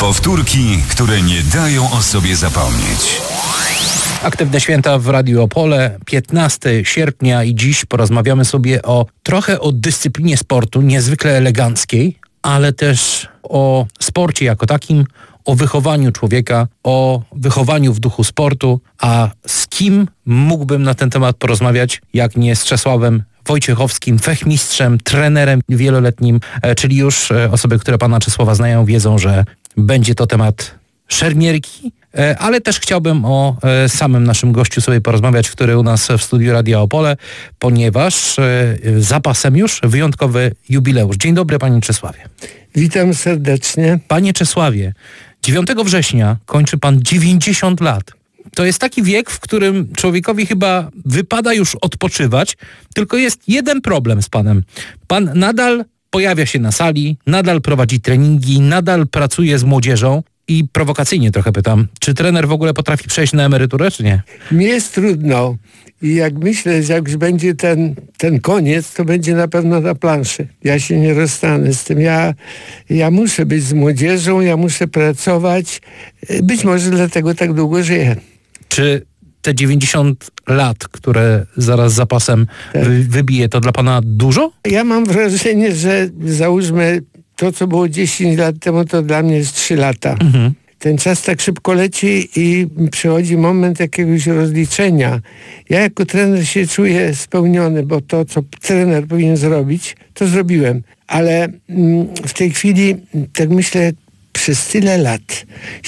Powtórki, które nie dają o sobie zapomnieć. Aktywne święta w Radiu Opole, 15 sierpnia i dziś porozmawiamy sobie trochę o dyscyplinie sportu, niezwykle eleganckiej, ale też o sporcie jako takim, o wychowaniu człowieka, o wychowaniu w duchu sportu, a z kim mógłbym na ten temat porozmawiać, jak nie z Czesławem Wojciechowskim, fechmistrzem, trenerem wieloletnim, czyli już osoby, które pana Czesława znają, wiedzą, że będzie to temat szermierki, ale też chciałbym o samym naszym gościu sobie porozmawiać, który u nas w studiu Radia Opole, ponieważ za pasem już wyjątkowy jubileusz. Dzień dobry, panie Czesławie. Witam serdecznie. Panie Czesławie, 9 września kończy pan 90 lat. To jest taki wiek, w którym człowiekowi chyba wypada już odpoczywać, tylko jest jeden problem z panem. Pan nadal pojawia się na sali, nadal prowadzi treningi, nadal pracuje z młodzieżą i prowokacyjnie trochę pytam, czy trener w ogóle potrafi przejść na emeryturę, czy nie? Mi jest trudno i jak myślę, że jak już będzie ten koniec, to będzie na pewno na planszy. Ja się nie rozstanę z tym. Ja muszę być z młodzieżą, ja muszę pracować. Być może dlatego tak długo żyję. Czy te 90 lat, które zaraz za pasem wybije, to dla pana dużo? Ja mam wrażenie, że załóżmy to, co było 10 lat temu, to dla mnie jest 3 lata. Mhm. Ten czas tak szybko leci i przychodzi moment jakiegoś rozliczenia. Ja jako trener się czuję spełniony, bo to, co trener powinien zrobić, to zrobiłem. Ale w tej chwili, tak myślę, przez tyle lat,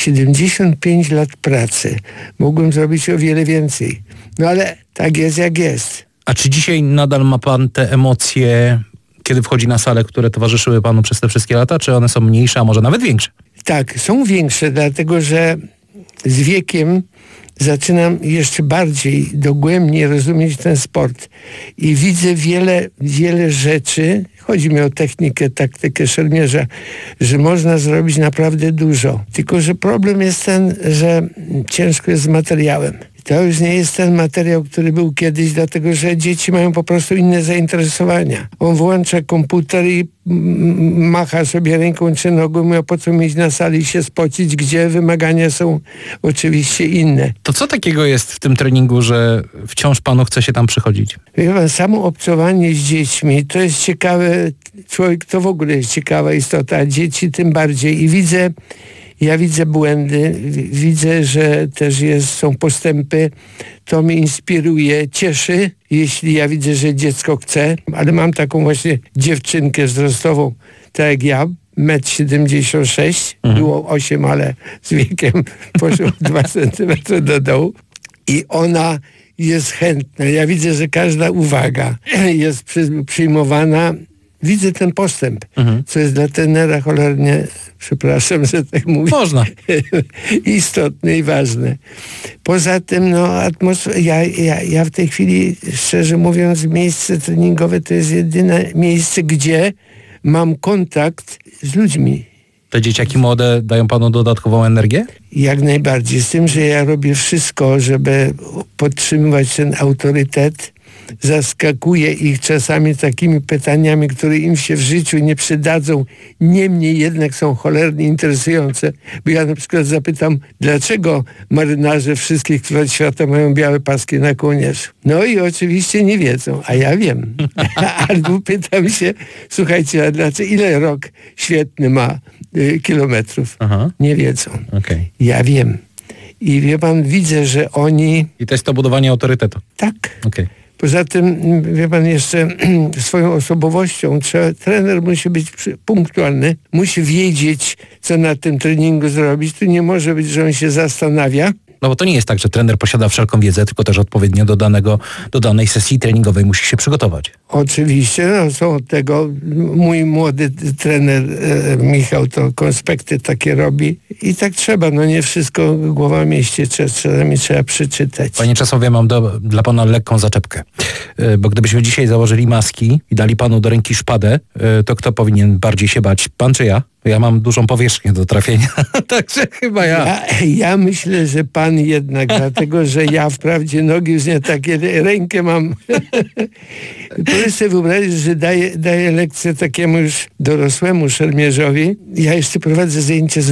75 lat pracy, mógłbym zrobić o wiele więcej. No ale tak jest, jak jest. A czy dzisiaj nadal ma pan te emocje, kiedy wchodzi na salę, które towarzyszyły panu przez te wszystkie lata, czy one są mniejsze, a może nawet większe? Tak, są większe, dlatego że z wiekiem zaczynam jeszcze bardziej dogłębnie rozumieć ten sport i widzę wiele rzeczy, chodzi mi o technikę, taktykę szermierza, że można zrobić naprawdę dużo. Tylko że problem jest ten, że ciężko jest z materiałem. To już nie jest ten materiał, który był kiedyś, dlatego że dzieci mają po prostu inne zainteresowania. On włącza komputer i macha sobie ręką czy nogą, mówi, po co mieć na sali się spocić, gdzie wymagania są oczywiście inne. To co takiego jest w tym treningu, że wciąż panu chce się tam przychodzić? Wie pan, samo obcowanie z dziećmi, to jest ciekawe, człowiek to w ogóle jest ciekawa istota, a dzieci tym bardziej. I ja widzę błędy, widzę, że też są postępy, to mnie inspiruje, cieszy, jeśli ja widzę, że dziecko chce, ale mam taką właśnie dziewczynkę wzrostową, tak jak ja, 1,76 m, było 8, ale z wiekiem poszło 2 cm do dołu i ona jest chętna. Ja widzę, że każda uwaga jest przyjmowana. Widzę ten postęp, co jest dla trenera cholernie, przepraszam, że tak mówię, można, istotne i ważne. Poza tym, ja w tej chwili, szczerze mówiąc, miejsce treningowe to jest jedyne miejsce, gdzie mam kontakt z ludźmi. Te dzieciaki młode dają panu dodatkową energię? Jak najbardziej. Z tym, że ja robię wszystko, żeby podtrzymywać ten autorytet. Zaskakuje ich czasami takimi pytaniami, które im się w życiu nie przydadzą, niemniej jednak są cholernie interesujące. Bo ja na przykład zapytam, dlaczego marynarze wszystkich flot świata mają białe paski na kołnierzu? No i oczywiście nie wiedzą, a ja wiem. Albo pytam się, słuchajcie, a dlaczego, ile rok świetny ma kilometrów? Aha. Nie wiedzą. Okay. Ja wiem. I wie pan, widzę, że oni... I to jest to budowanie autorytetu? Tak. Okay. Poza tym, wie pan, jeszcze swoją osobowością trener musi być punktualny, musi wiedzieć, co na tym treningu zrobić. Tu nie może być, że on się zastanawia. No bo to nie jest tak, że trener posiada wszelką wiedzę, tylko też odpowiednio do danej sesji treningowej musi się przygotować. Oczywiście, są od tego. Mój młody trener Michał to konspekty takie robi i tak trzeba, nie wszystko głowa mieści, czasami trzeba przeczytać. Panie Czesławie, mam dla pana lekką zaczepkę, bo gdybyśmy dzisiaj założyli maski i dali panu do ręki szpadę, to kto powinien bardziej się bać, pan czy ja? Ja mam dużą powierzchnię do trafienia, także chyba ja. Ja myślę, że pan jednak, dlatego, że ja wprawdzie nogi już nie takie, rękę mam. Proszę sobie wyobrazić, że daję lekcję takiemu już dorosłemu szermierzowi. Ja jeszcze prowadzę zajęcia z